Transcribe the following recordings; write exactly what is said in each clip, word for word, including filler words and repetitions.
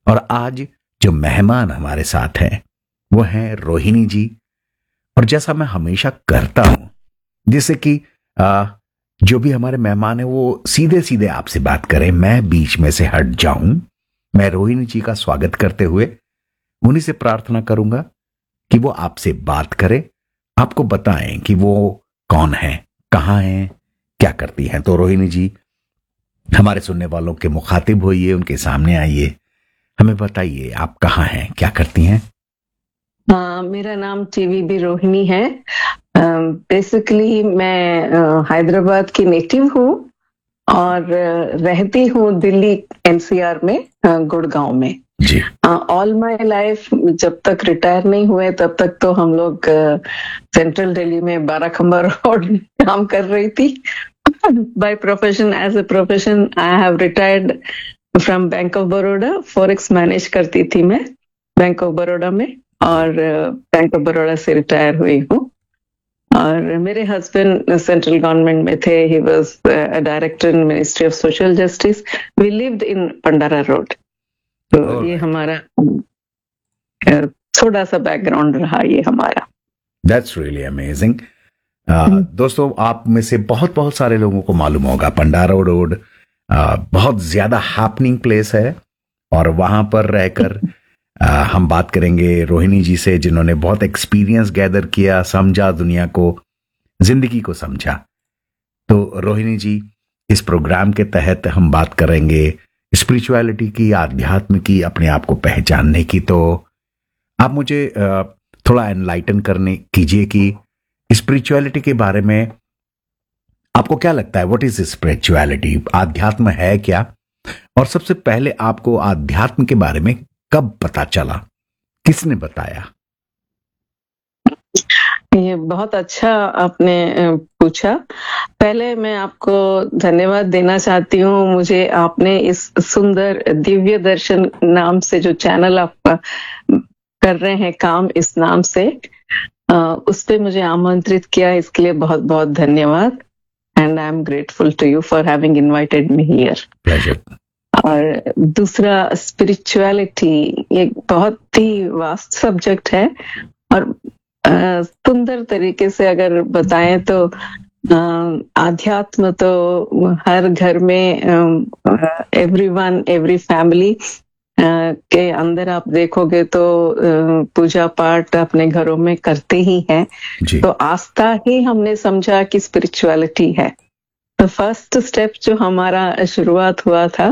और आज जो मेहमान हमारे साथ हैं वो हैं रोहिणी जी। और जैसा मैं हमेशा करता हूं, जैसे कि आ, जो भी हमारे मेहमान हैं वो सीधे सीधे आपसे बात करें, मैं बीच में से हट जाऊं। मैं रोहिणी जी का स्वागत करते हुए उन्हीं से प्रार्थना करूंगा कि वो आपसे बात करें, आपको बताएं कि वो कौन है, कहां हैं, क्या करती हैं। तो रोहिणी जी, हमारे सुनने वालों के मुखातिब होइए, उनके सामने आइए, हमें बताइए आप कहाँ हैं, क्या करती हैं। हाँ, मेरा नाम टीवीबी रोहिणी है। बेसिकली मैं अ, हैदराबाद की नेटिव हूँ और अ, रहती हूँ दिल्ली एनसीआर में, अ, गुड़गांव में। जी। ऑल माय लाइफ, जब तक रिटायर नहीं हुए तब तक तो हम लोग सेंट्रल दिल्ली में बाराखंबा रोड काम कर रही थी। By profession, as a profession I have retired from bank of Baroda. Forex manage करती थी मैं बैंक ऑफ बड़ौदा में, और बैंक ऑफ बड़ौदा से रिटायर हुई हूँ। और मेरे हस्बैंड सेंट्रल गवर्नमेंट में थे, he was director in ministry of social justice. We lived in Pandara road. तो All ये right. हमारा अ, थोड़ा सा बैकग्राउंड रहा ये हमारा। That's really amazing. दोस्तों, आप में से बहुत बहुत सारे लोगों को मालूम होगा पंडारा रोड uh, बहुत ज्यादा हैपनिंग प्लेस है। और वहां पर रहकर uh, हम बात करेंगे रोहिणी जी से, जिन्होंने बहुत एक्सपीरियंस गैदर किया, समझा दुनिया को, जिंदगी को समझा। तो रोहिणी जी, इस प्रोग्राम के तहत हम बात करेंगे स्पिरिचुअलिटी की, आध्यात्म की, अपने आप को पहचानने की। तो आप मुझे uh, थोड़ा एनलाइटन करने कीजिए कि स्पिरिचुअलिटी के बारे में आपको क्या लगता है। What is spirituality? आध्यात्म है क्या? और सबसे पहले आपको आध्यात्म के बारे में कब पता चला, किसने बताया? ये बहुत अच्छा आपने पूछा। पहले मैं आपको धन्यवाद देना चाहती हूँ। मुझे आपने इस सुंदर दिव्य दर्शन नाम से जो चैनल आप कर रहे हैं काम, इस नाम से उस पे मुझे आमंत्रित किया, इसके लिए बहुत बहुत धन्यवाद। And I am grateful to you for having invited me here. Pleasure. और दूसरा, स्पिरिचुअलिटी एक बहुत ही वास्ट सब्जेक्ट है, और सुंदर तरीके से अगर बताएं तो आध्यात्म तो हर घर में, एवरीवन, एवरी फैमिली के अंदर आप देखोगे तो पूजा पाठ अपने घरों में करते ही हैं। तो आस्था ही हमने समझा कि स्पिरिचुअलिटी है। तो फर्स्ट स्टेप जो हमारा शुरुआत हुआ था,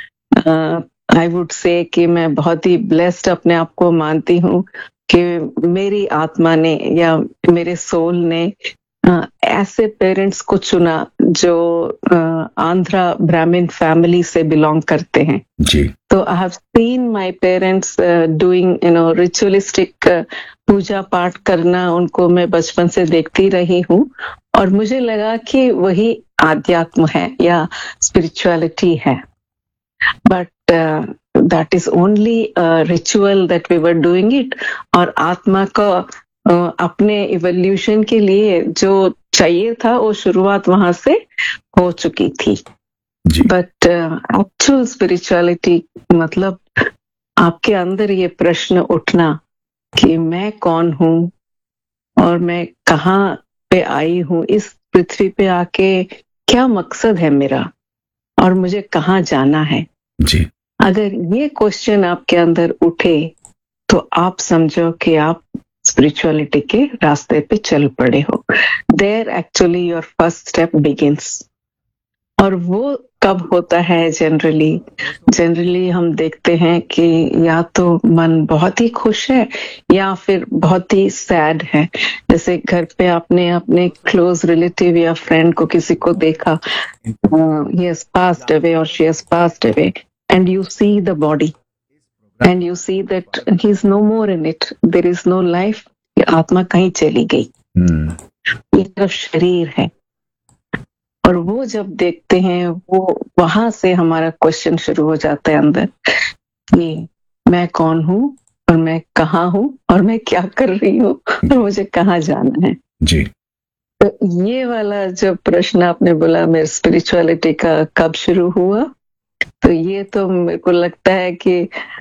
आई वुड से कि मैं बहुत ही ब्लेस्ड अपने आप को मानती हूँ कि मेरी आत्मा ने या मेरे सोल ने Uh, ऐसे पेरेंट्स को चुना जो आंध्रा ब्राह्मण फैमिली से बिलोंग करते हैं। जी। तो I have seen my parents doing you know ritualistic पूजा पाठ करना, उनको मैं बचपन से देखती रही हूँ, और मुझे लगा कि वही आध्यात्म है या स्पिरिचुअलिटी है। But that is only ritual that we were doing it. और आत्मा का Uh, अपने इवोल्यूशन के लिए जो चाहिए था वो शुरुआत वहां से हो चुकी थी। बट एक्चुअल स्पिरिचुअलिटी मतलब आपके अंदर ये प्रश्न उठना कि मैं कौन हूँ और मैं कहाँ पे आई हूँ, इस पृथ्वी पे आके क्या मकसद है मेरा, और मुझे कहाँ जाना है। जी। अगर ये क्वेश्चन आपके अंदर उठे तो आप समझो कि आप स्पिरिचुअलिटी के रास्ते पे चल पड़े हो। There actually your first step begins. और वो कब होता है? जनरली जनरली हम देखते हैं कि या तो मन बहुत ही खुश है या फिर बहुत ही सैड है। जैसे घर पे आपने अपने क्लोज रिलेटिव या फ्रेंड को, किसी को देखा, ही हैज पास्ड अवे और she has passed away, and you see the body and you see that he is no more in it, there is no life, आत्मा कहीं चली गई। hmm. ये सिर्फ शरीर है। और वो जब देखते हैं, वो वहां से हमारा क्वेश्चन शुरू हो जाता है अंदर कि मैं कौन हूँ और मैं कहाँ हूँ और मैं क्या कर रही हूँ और मुझे कहाँ जाना है। जी। तो ये वाला जो प्रश्न आपने बोला मेरे स्पिरिचुअलिटी का कब शुरू हुआ, तो ये तो मेरे को लगता है कि